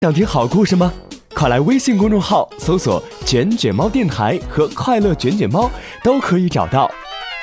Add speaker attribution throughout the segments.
Speaker 1: 想听好故事吗？快来微信公众号搜索卷卷猫电台和快乐卷卷猫，都可以找到。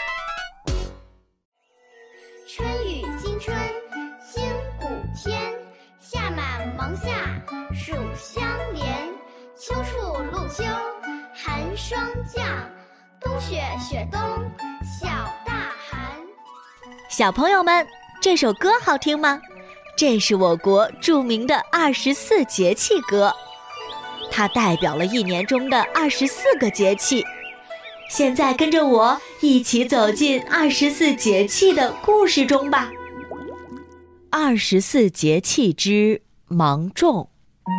Speaker 2: 春雨惊春清谷天，夏满芒夏暑相连，秋处露秋寒霜降，冬雪雪冬小大寒。
Speaker 3: 小朋友们，这首歌好听吗？这是我国著名的24节气歌，它代表了一年中的24个节气。现在跟着我一起走进24节气的故事中吧。24节气之芒种。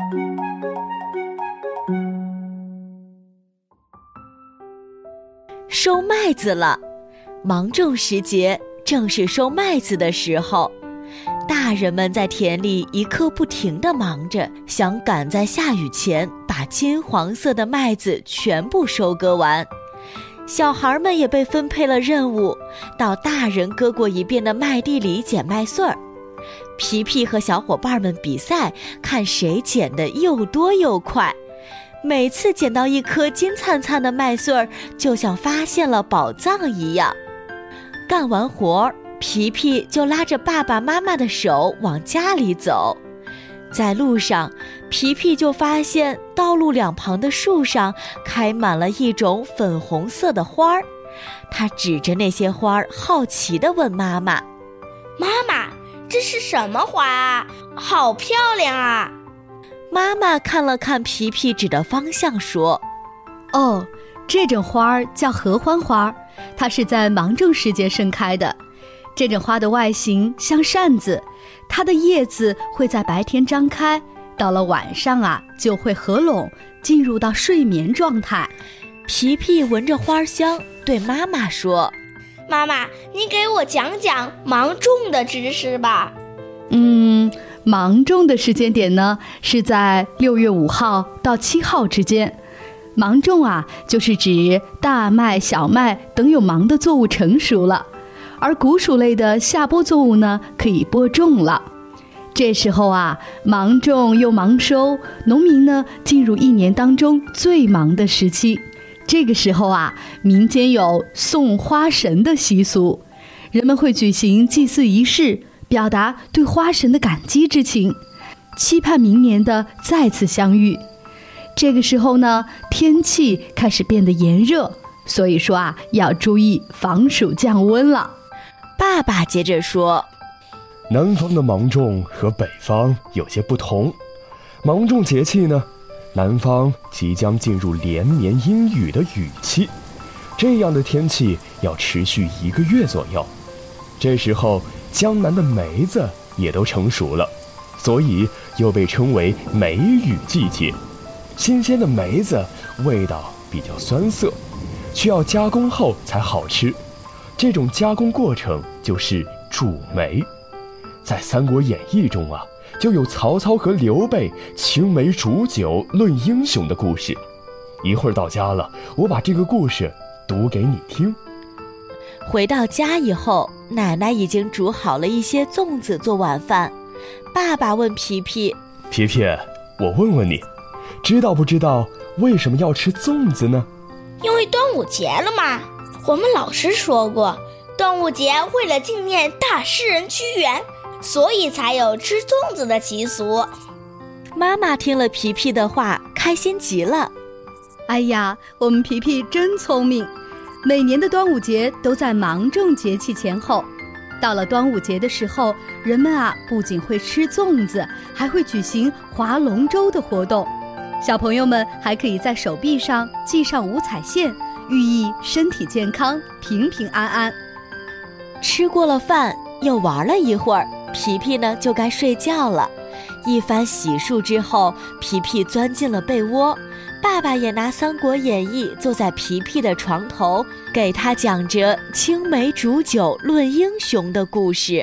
Speaker 3: 收麦子了，芒种时节正是收麦子的时候。大人们在田里一刻不停地忙着，想赶在下雨前把金黄色的麦子全部收割完。小孩们也被分配了任务，到大人割过一遍的麦地里捡麦穗儿。皮皮和小伙伴们比赛，看谁捡得又多又快。每次捡到一颗金灿灿的麦穗儿，就像发现了宝藏一样。干完活儿，皮皮就拉着爸爸妈妈的手往家里走。在路上，皮皮就发现道路两旁的树上开满了一种粉红色的花儿。他指着那些花儿，好奇地问妈妈：“
Speaker 4: 妈妈，这是什么花啊？好漂亮啊！”
Speaker 3: 妈妈看了看皮皮指的方向说：“
Speaker 5: 哦，这种花儿叫合欢花，它是在芒种时节盛开的。这种花的外形像扇子，它的叶子会在白天张开，到了晚上就会合拢，进入到睡眠状态。”
Speaker 3: 皮皮闻着花香，对妈妈说：“
Speaker 4: 妈妈，你给我讲讲芒种的知识吧。”
Speaker 5: 芒种的时间点呢，是在6月5号到7号之间。芒种就是指大麦、小麦等有芒的作物成熟了。而谷薯类的下播作物呢，可以播种了。这时候芒种又芒收，农民呢进入一年当中最忙的时期。这个时候民间有送花神的习俗，人们会举行祭祀仪式，表达对花神的感激之情，期盼明年的再次相遇。这个时候呢，天气开始变得炎热，所以说要注意防暑降温了。
Speaker 3: 爸爸接着说：“
Speaker 1: 南方的芒种和北方有些不同。芒种节气呢，南方即将进入连绵阴雨的雨期，这样的天气要持续1个月左右。这时候江南的梅子也都成熟了，所以又被称为梅雨季节。新鲜的梅子味道比较酸涩，需要加工后才好吃。这种加工过程就是煮梅。在《三国演义》中就有曹操和刘备青梅煮酒论英雄的故事。一会儿到家了，我把这个故事读给你听。”
Speaker 3: 回到家以后，奶奶已经煮好了一些粽子做晚饭。爸爸问皮皮：“
Speaker 1: 皮皮，我问问你，知道不知道为什么要吃粽子呢？”“
Speaker 4: 因为端午节了嘛。我们老师说过，端午节为了纪念大诗人屈原，所以才有吃粽子的习俗。”
Speaker 3: 妈妈听了皮皮的话，开心极了。
Speaker 5: 哎呀，我们皮皮真聪明，每年的端午节都在芒种节气前后。到了端午节的时候，人们不仅会吃粽子，还会举行划龙舟的活动。小朋友们还可以在手臂上系上五彩线，寓意身体健康，平平安安。
Speaker 3: 吃过了饭，又玩了一会儿，皮皮呢就该睡觉了。一番洗漱之后，皮皮钻进了被窝。爸爸也拿《三国演义》坐在皮皮的床头，给他讲着青梅煮酒论英雄的故事。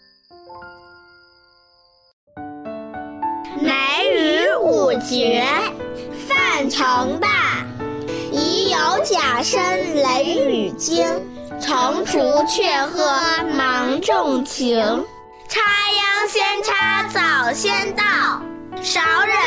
Speaker 2: 梅雨5节，范成大。已有甲申雷雨惊，惩除却贺芒种情。插秧先插早先到，少忍